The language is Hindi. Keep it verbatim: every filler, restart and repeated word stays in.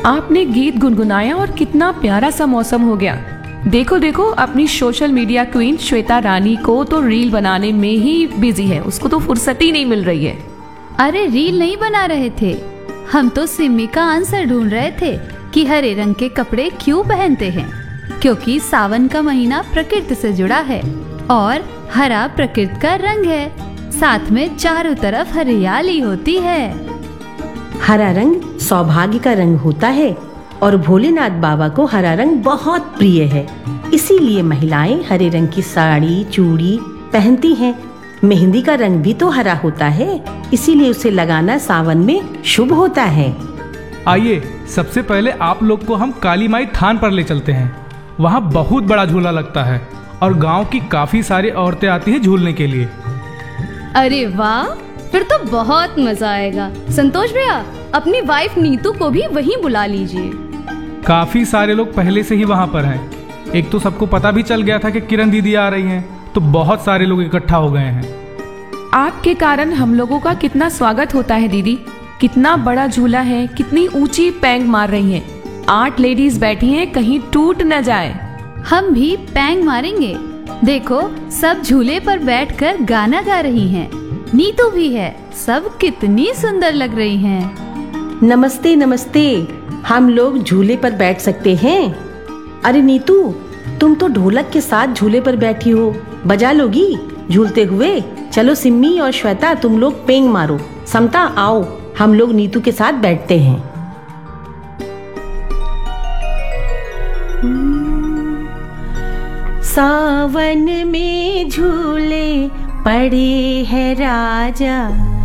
आपने गीत गुनगुनाया और कितना प्यारा सा मौसम हो गया। देखो देखो, अपनी सोशल मीडिया क्वीन श्वेता रानी को तो रील बनाने में ही बिजी है, उसको तो फुर्सत ही नहीं मिल रही है। अरे रील नहीं बना रहे थे, हम तो सिमी का आंसर ढूंढ रहे थे कि हरे रंग के कपड़े क्यों पहनते हैं। क्योंकि सावन का महीना प्रकृति से जुड़ा है और हरा प्रकृति का रंग है, साथ में चारों तरफ हरियाली होती है। हरा रंग सौभाग्य का रंग होता है और भोलेनाथ बाबा को हरा रंग बहुत प्रिय है, इसीलिए महिलाएं हरे रंग की साड़ी चूड़ी पहनती हैं। मेहंदी का रंग भी तो हरा होता है, इसीलिए उसे लगाना सावन में शुभ होता है। आइए सबसे पहले आप लोग को हम काली माई थान पर ले चलते हैं। वहाँ बहुत बड़ा झूला लगता है और गांव की काफी सारी औरतें आती हैं झूलने के लिए। अरे वाह, फिर तो बहुत मजा आएगा। संतोष भैया, अपनी वाइफ नीतू को भी वहीं बुला लीजिए। काफी सारे लोग पहले से ही वहाँ पर हैं। एक तो सबको पता भी चल गया था कि किरण दीदी आ रही हैं, तो बहुत सारे लोग इकट्ठा हो गए हैं। आपके कारण हम लोगों का कितना स्वागत होता है दीदी। कितना बड़ा झूला है, कितनी ऊंची पैंग मार रही हैं। आठ लेडीज बैठी हैं, कहीं टूट न जाए। हम भी पैंग मारेंगे। देखो सब झूले पर बैठकर गाना गा रही हैं। नीतू भी है, सब कितनी सुंदर लग रही हैं। नमस्ते नमस्ते, हम लोग झूले पर बैठ सकते हैं? अरे नीतू, तुम तो ढोलक के साथ झूले पर बैठी हो, बजा लोगी झूलते हुए? चलो सिम्मी और श्वेता, तुम लोग पेंग मारो। समता आओ, हम लोग नीतू के साथ बैठते हैं। सावन में झूले पड़े हैं राजा,